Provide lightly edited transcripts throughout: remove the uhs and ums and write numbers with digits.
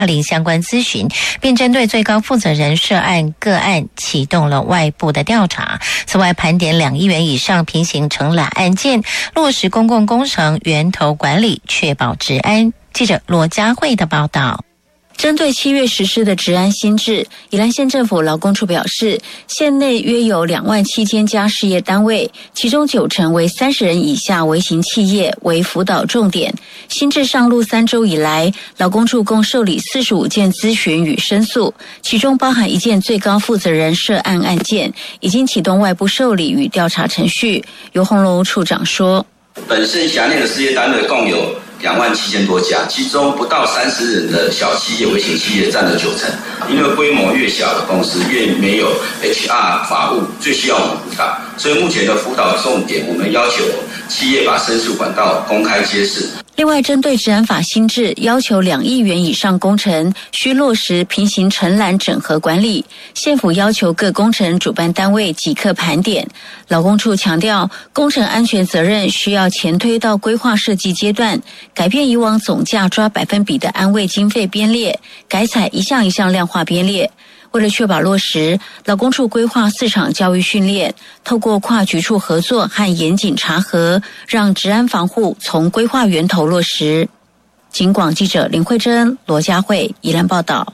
零相关咨询，并针对最高负责人涉案个案启动了外部的调查。此外，盘点2亿元以上平行承揽案件，落实公共工程源头管理，确保治安。记者罗佳慧的报道。 针对7月实施的职安新制，宜兰县政府劳工处表示，县内约有27000家事业单位，其中90%为30人以下微型企业，为辅导重点。新制上路3周以来，劳工处共受理45件咨询与申诉，其中包含1件最高负责人涉案案件，已经启动外部受理与调查程序。由洪龙处长说， 本县辖内的事业单位共有27000多家，其中不到30人的小企业、微型企业占了90%。因为规模越小的公司越没有 HR 法务，最需要我们辅导。所以目前的辅导重点，我们要求企业把申诉管道公开揭示。 另外，针对治安法新制，要求2亿元以上工程需落实平行承揽整合管理，县府要求各工程主办单位即刻盘点。劳工处强调，工程安全责任需要前推到规划设计阶段，改变以往总价抓100%比的安卫经费编列，改采一项一项量化编列。为了确保落实，劳工处规划4场教育训练，透过跨局处合作和严谨查核，让职安防护从规划源头落实。警广记者林慧珍、罗佳慧宜兰报道。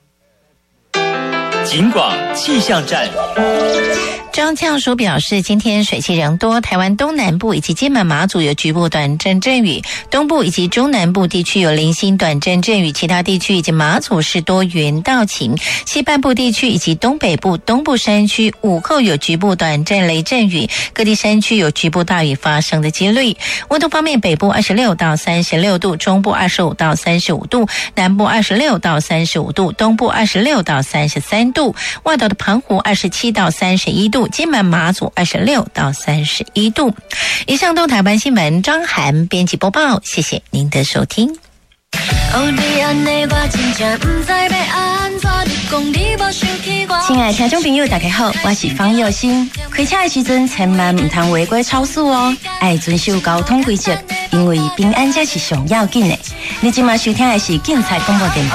警广气象站。 中央气象署表示，今天水汽仍多，台湾东南部以及金门马祖有局部短暂阵雨，东部以及中南部地区有零星短暂阵雨，其他地区以及马祖是多云到晴，西半部地区以及东北部东部山区午后有局部短暂雷阵雨，各地山区有局部大雨发生的几率。温度方面，北部26到36度，中部25到35度，南部26到35度，东部26到33度，外岛的澎湖27到31度，金门马祖26到31度。以上都台湾新闻，张涵编辑播报，谢谢您的收听。 亲爱的听众朋友，大家好，我是方佑新。开车的时阵千万唔通违规超速哦，要遵守交通规则，因为平安才是上要紧的。你今晚收听的是警察广播电台。